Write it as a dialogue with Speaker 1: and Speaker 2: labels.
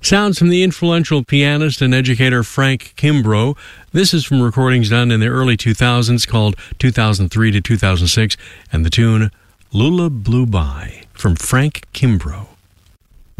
Speaker 1: Sounds from the influential pianist and educator Frank Kimbrough. This is from recordings done in the early 2000s called 2003 to 2006, and the tune Lula Blew By from Frank Kimbrough.